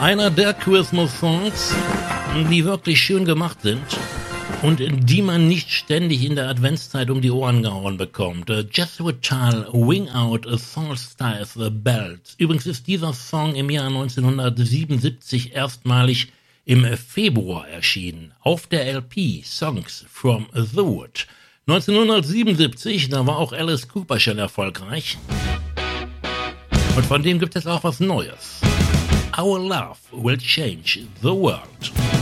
Einer der Christmas-Songs, die wirklich schön gemacht sind und die man nicht ständig in der Adventszeit um die Ohren gehauen bekommt. Jethro Tull, Wing Out a Solstice Bells. Übrigens ist dieser Song im Jahr 1977 erstmalig im Februar erschienen, auf der LP Songs from the Wood. 1977, da war auch Alice Cooper schon erfolgreich. Und von dem gibt es auch was Neues. Our Love Will Change the World.